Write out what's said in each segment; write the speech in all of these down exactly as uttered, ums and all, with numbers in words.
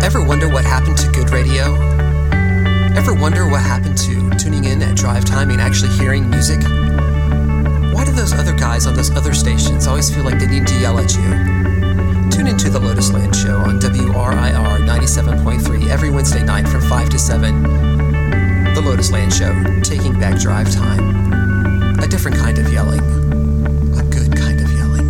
Ever wonder what happened to good radio? Ever wonder what happened to tuning in at drive time and actually hearing music? Why do those other guys on those other stations always feel like they need to yell at you? Tune into the Lotus Land Show on W R I R ninety-seven point three every Wednesday night from five to seven. The Lotus Land Show, taking back drive time. A different kind of yelling. A good kind of yelling.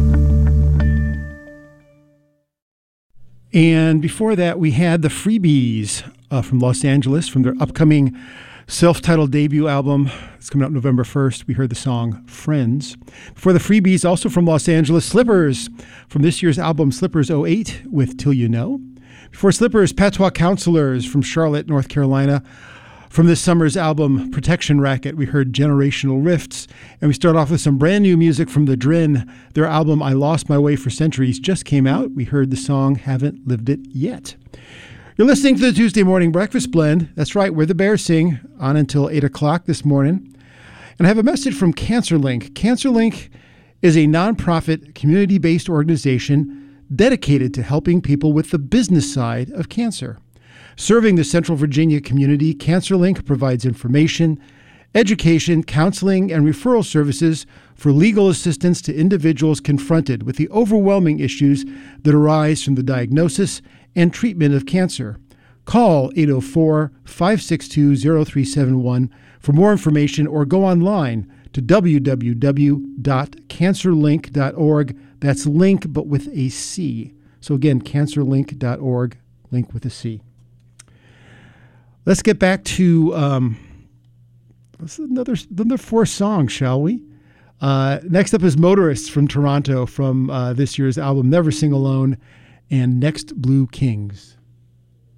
And before that, we had the Freebies uh, from Los Angeles from their upcoming self-titled debut album. It's coming out November first. We heard the song Friends. Before the Freebies, also from Los Angeles, Slippers from this year's album Slippers oh eight with Till You Know. Before Slippers, Patois Counselors from Charlotte, North Carolina. From this summer's album Protection Racket, we heard Generational Rifts. And we start off with some brand new music from The Drin. Their album I Lost My Way for Centuries just came out. We heard the song Haven't Lived It Yet. You're listening to the Tuesday Morning Breakfast Blend. That's right, where the Bears sing, on until eight o'clock this morning. And I have a message from CancerLink. CancerLink is a nonprofit, community-based organization dedicated to helping people with the business side of cancer. Serving the Central Virginia community, CancerLink provides information, education, counseling, and referral services for legal assistance to individuals confronted with the overwhelming issues that arise from the diagnosis and treatment of cancer. Call eight oh four, five six two, oh three seven one for more information or go online to w w w dot cancer link dot org. That's link, but with a C. So again, cancer link dot org, link with a C. Let's get back to um, let's another, another four songs, shall we? Uh, next up is Motorists from Toronto from uh, this year's album Never Sing Alone and Next Blue Kings.